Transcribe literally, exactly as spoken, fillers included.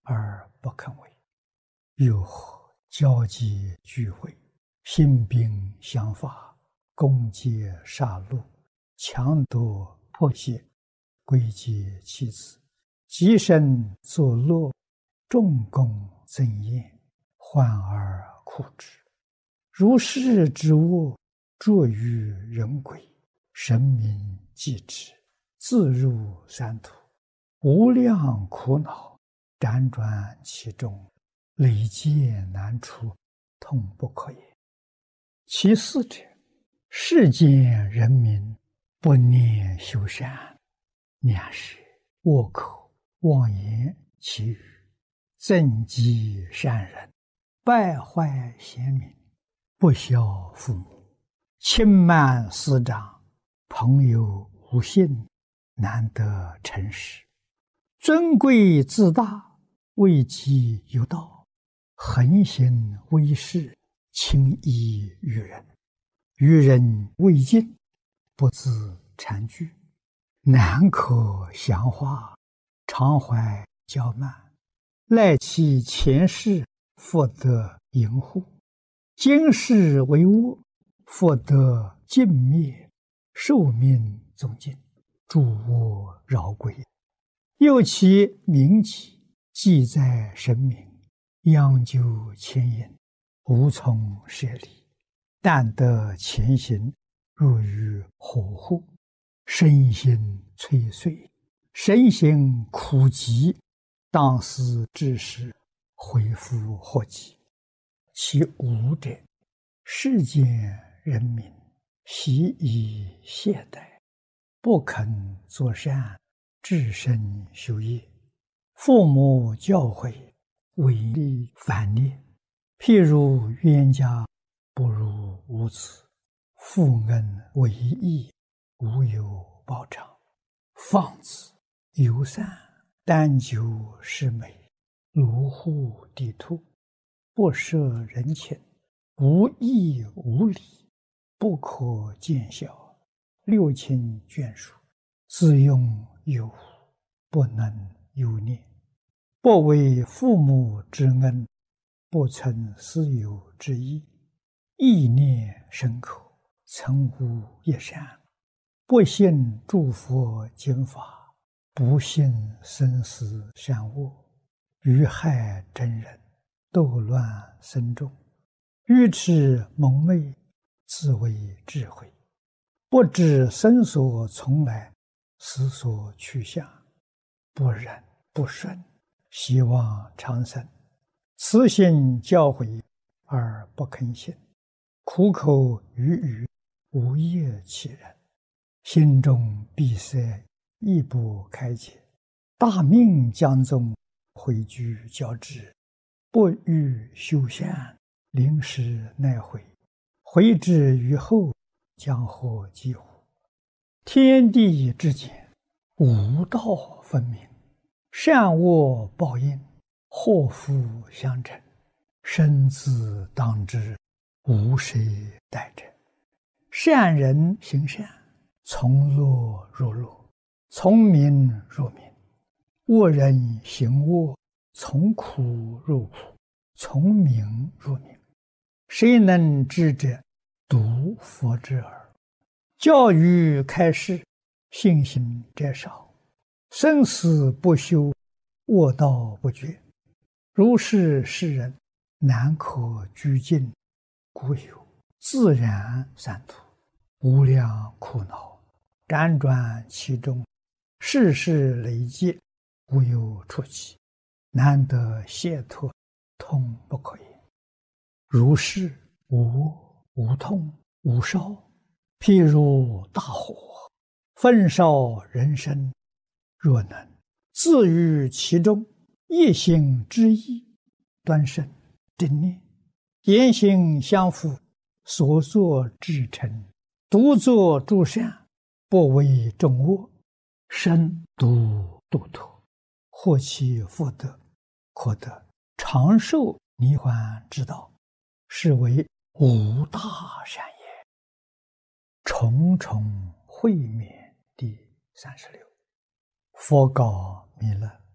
而不肯为？又何交集聚会，兴兵相伐，攻击杀戮，强夺迫胁，归结其子，极身作乐，众功增宴，患而苦之。如是之恶，著于人鬼，神明继之，自入三途，无量苦恼，辗转其中，累劫难出，痛不可言。其四者，世间人民不念修善，两是倭口妄言其语，增击善人，败坏贤民，不孝父母，轻慢师长，朋友无信，难得诚实，尊贵自大，位极有道，横行威势，轻易于人，于人未尽，不自惭惧，难可详化，常怀骄慢，赖其前世，复得淫护，今世为恶，复得尽灭，寿命终尽，诸恶饶归。又其名己，记在神明，央究牵引，无从舍离，但得前行，入于火户，身心摧碎，身心苦极，当思之时，恢复祸及。其五者，世间人民习以懈怠，不肯作善，至身修业，父母教诲，违逆反逆，譬如冤家不如无子，父恩为义，无有报偿，放子游散，单求是美，卢户地兔，不摄人情，无义无礼，不可见效，六亲眷属，自用有无，不能有念，不为父母之恩，不存私有之意，意念深刻，曾无一善，不信诸佛经法，不信生死善恶，于害真人，斗乱僧众，愚痴蒙昧，自为智慧，不知生所从来，死所去向，不忍不顺，希望长生，慈心教诲而不肯行，苦口语语，无业其人，心中闭塞，亦不开解，大命将终，回居交织，不欲修善，临时奈悔，回之于后，将获几乎？天地之间，无道分明，善恶报应，祸福相承，生自当之，无谁代者。善人行善，从乐入乐，从名入名；恶人行恶，从苦入苦，从名入名。谁能知者？独佛之耳。教育开示，信心者少，生死不休，恶道不绝。如是世人，难可居尽，故有自然三途，无量苦恼，辗转其中，世事累积，无有出期，难得解脱，痛不可言。如是无恶无痛无烧，譬如大火，焚烧人身，若能自于其中，一心之意，端慎正念，言行相符，所作至诚，独作诸善，不为众恶，身独度脱，获其福德，可得长寿涅槃之道，是为无大善也。重重会面第三十六。佛告弥勒：